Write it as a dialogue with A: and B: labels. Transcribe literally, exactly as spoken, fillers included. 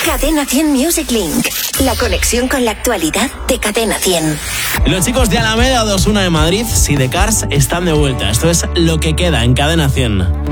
A: Cadena cien Music Link. La conexión con la actualidad de Cadena cien.
B: Los chicos de Alameda, Osuna de Madrid, Sidecars están de vuelta. Esto es Lo que queda en Cadena cien.